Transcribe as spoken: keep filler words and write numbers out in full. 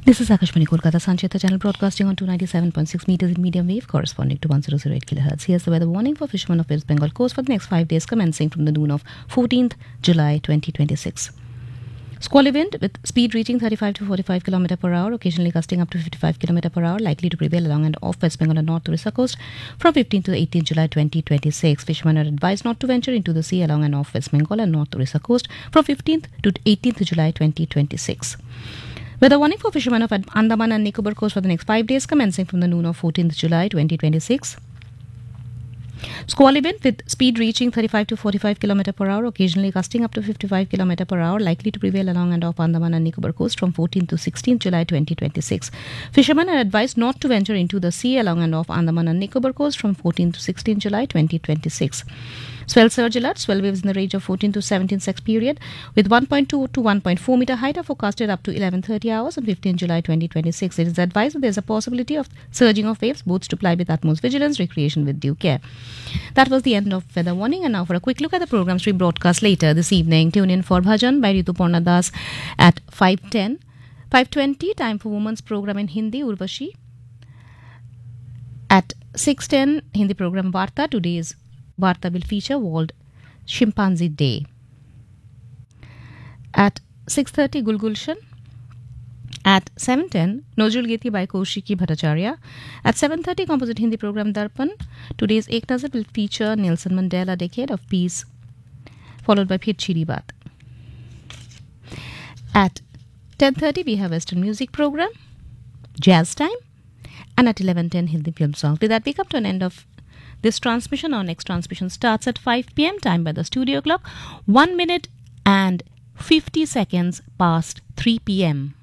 This is Akashvani Kolkata Sancheta channel broadcasting on two ninety-seven point six meters in medium wave corresponding to one thousand eight kilohertz. Here's the weather warning for fishermen of West Bengal coast for the next five days commencing from the noon of fourteenth July twenty twenty-six. Squally wind with speed reaching thirty-five to forty-five kilometers per hour, occasionally gusting up to fifty-five kilometers per hour, likely to prevail along and off West Bengal and North Orissa coast from fifteenth to eighteenth July twenty twenty-six. Fishermen are advised not to venture into the sea along and off West Bengal and North Orissa coast from fifteenth to eighteenth July twenty twenty-six. Weather warning for fishermen of Andaman and Nicobar coast for the next five days commencing from the noon of fourteenth July twenty twenty-six. Squally wind with speed reaching thirty-five to forty-five kilometers per hour, occasionally gusting up to fifty-five kilometers per hour, likely to prevail along and off Andaman and Nicobar coast from fourteenth to sixteenth July twenty twenty-six. Fishermen are advised not to venture into the sea along and off Andaman and Nicobar coast from fourteenth to sixteenth July twenty twenty-six. Swell surge alert, swell waves in the range of fourteen to seventeen seconds period with one point two to one point four meter height are forecasted up to eleven thirty hours on fifteenth July twenty twenty-six. It is advised that there is a possibility of surging of waves, boats to ply with utmost vigilance, recreation with due care. That was the end of weather warning, and now for a quick look at the programs we broadcast later this evening. Tune in for Bhajan by Ritu Porna Das at five ten. five twenty, time for women's program in Hindi, Urvashi. At six ten, Hindi program Varta. Today's Varta will feature World Chimpanzee Day. At six thirty, Gulgulshan. At seven ten, Nozrul Giti by Kaushiki Bhattacharya. At seven thirty, composite Hindi program Darpan. Today's Ek Nazar will feature Nelson Mandela Decade of Peace, followed by Phir Chiri Baat. At ten thirty, we have Western music program, Jazz Time. And at eleven ten, Hindi film songs. With that, we come to an end of this transmission. Our next transmission starts at five p.m. time by the studio clock, one minute and fifty seconds past three p.m.